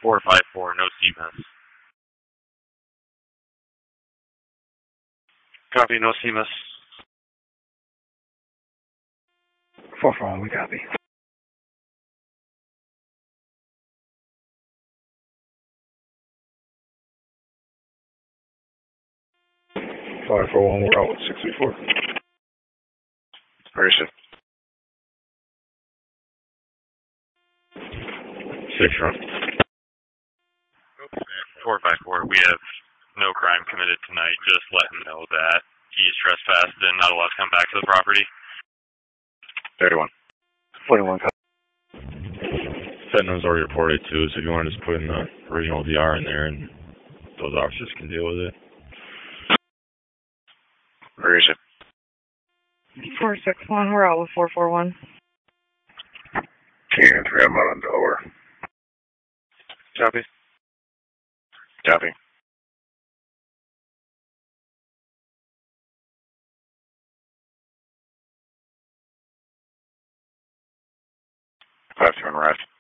454, no CMS. Copy, no CMS. 441, we copy. Five, 4, 1, we're out with 634. Where is it? 6 run. 454, we have no crime committed tonight. Just let him know that he's trespassed and not allowed to come back to the property. 31. 41, copy. Fenton's already reported too, so if you want to just put in the original VR in there and those officers can deal with it. Where is it? 461, we're out with 441. King 3, I'm out on Delaware. Copy. Copy. 5-2 on rest.